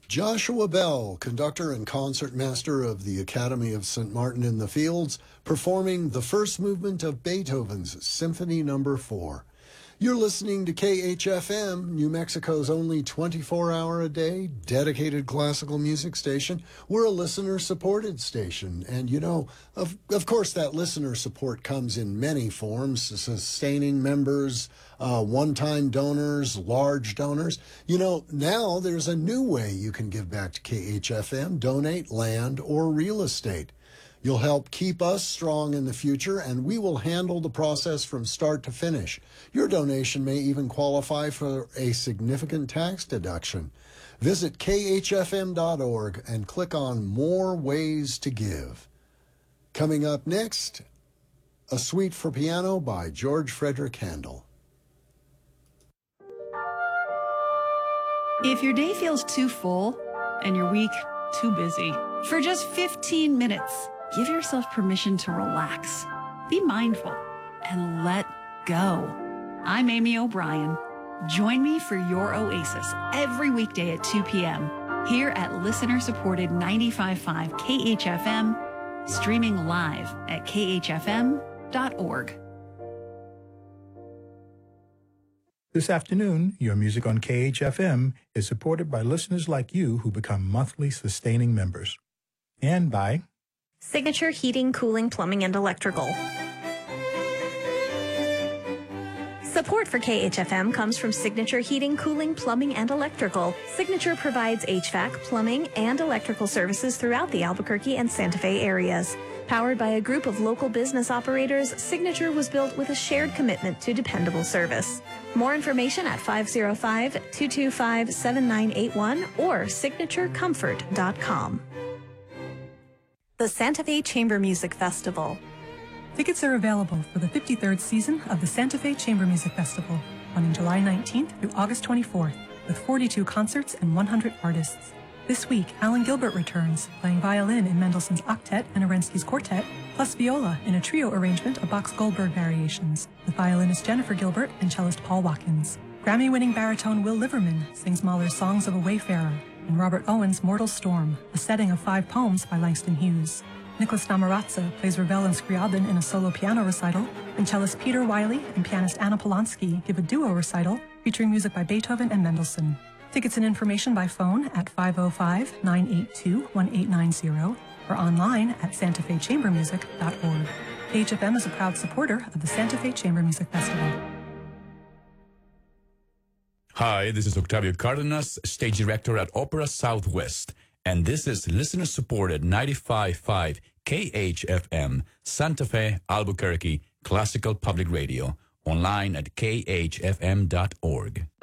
Joshua Bell, conductor and concertmaster of the Academy of St. Martin in the Fields, performing the first movement of Beethoven's Symphony No. 4. You're listening to KHFM, New Mexico's only 24-hour-a-day dedicated classical music station. We're a listener-supported station, and of course that listener support comes in many forms: sustaining members, one-time donors, large donors. Now there's a new way you can give back to KHFM: donate land or real estate. You'll help keep us strong in the future, and we will handle the process from start to finish. Your donation may even qualify for a significant tax deduction. Visit khfm.org and click on More Ways to Give. Coming up next, a suite for piano by George Frederick Handel. If your day feels too full and your week too busy, for just 15 minutes, give yourself permission to relax, be mindful, and let go. I'm Amy O'Brien. Join me for your oasis every weekday at 2 p.m. here at listener-supported 95.5 KHFM, streaming live at khfm.org. This afternoon, your music on KHFM is supported by listeners like you who become monthly sustaining members. And by Signature Heating, Cooling, Plumbing, and Electrical. Support for KHFM comes from Signature Heating, Cooling, Plumbing, and Electrical. Signature provides HVAC, plumbing, and electrical services throughout the Albuquerque and Santa Fe areas. Powered by a group of local business operators, Signature was built with a shared commitment to dependable service. More information at 505-225-7981 or signaturecomfort.com. The Santa Fe Chamber Music Festival. Tickets are available for the 53rd season of the Santa Fe Chamber Music Festival, running July 19th through August 24th, with 42 concerts and 100 artists. This week, Alan Gilbert returns, playing violin in Mendelssohn's Octet and Arensky's Quartet, plus viola in a trio arrangement of Bach's Goldberg variations, with violinist Jennifer Gilbert and cellist Paul Watkins. Grammy-winning baritone Will Liverman sings Mahler's Songs of a Wayfarer, and Robert Owen's Mortal Storm, a setting of 5 poems by Langston Hughes. Nicholas Namaratza plays Ravel and Scriabin in a solo piano recital, and cellist Peter Wiley and pianist Anna Polanski give a duo recital featuring music by Beethoven and Mendelssohn. Tickets and information by phone at 505-982-1890 or online at santafechambermusic.org. KHFM is a proud supporter of the Santa Fe Chamber Music Festival. Hi, this is Octavio Cardenas, stage director at Opera Southwest, and this is listener-supported 95.5 KHFM, Santa Fe, Albuquerque, Classical Public Radio, online at khfm.org.